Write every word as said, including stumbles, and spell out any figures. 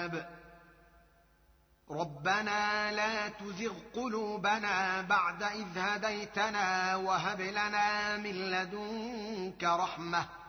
ربنا لا تزغ قلوبنا بعد إذ هديتنا وهب لنا من لدنك رحمة